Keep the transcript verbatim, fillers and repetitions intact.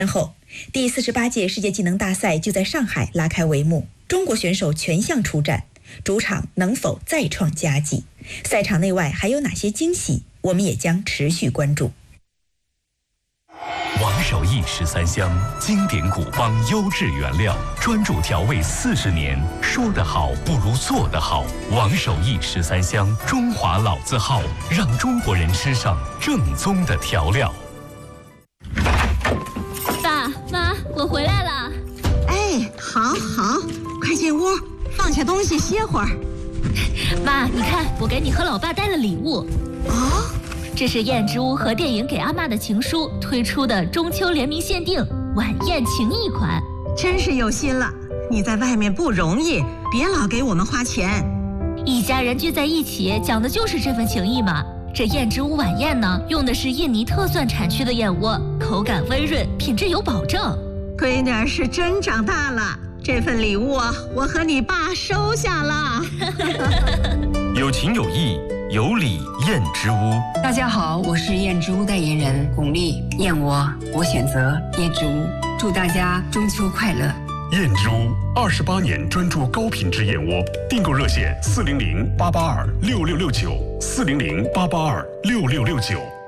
然后，第四十八届世界技能大赛就在上海拉开帷幕，中国选手全项出战，主场能否再创佳绩？赛场内外还有哪些惊喜？我们也将持续关注。 王守义十三香，经典古方优质原料，专注调味四十年，说得好不如做得好。王守义十三香，中华老字号，让中国人吃上正宗的调料。 爸妈，我回来了。 哎，好好，快进屋，放下东西歇会儿。 妈，你看，我给你和老爸带了礼物。 哦， 这是燕之屋和电影给阿嬷的情书推出的中秋联名限定晚宴情谊款， 真是有心了。你在外面不容易，别老给我们花钱。 一家人聚在一起，讲的就是这份情谊嘛。这燕之屋晚宴呢，用的是印尼特蒜产区的燕窝，口感温润，品质有保证。 闺女儿是真长大了，这份礼物啊，我和你爸收下了。 有情有义，有礼燕之屋。 大家好，我是燕之屋代言人巩俐，燕窝我选择燕之屋，祝大家中秋快乐。 燕之屋二十八年专注高品质燕窝，订购热线四零零八八二六六六九四零零八八二六六六九。